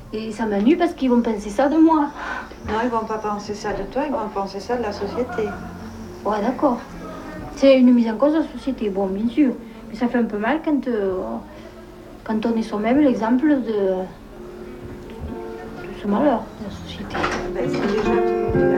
Et ça m'ennuie parce qu'ils vont penser ça de moi. Non, ils vont pas penser ça de toi, ils vont penser ça de la société. Ouais, d'accord. C'est une mise en cause de la société, bon, bien sûr. Mais ça fait un peu mal quand on est soi-même l'exemple de ce malheur de la société. Ben, si déjà tu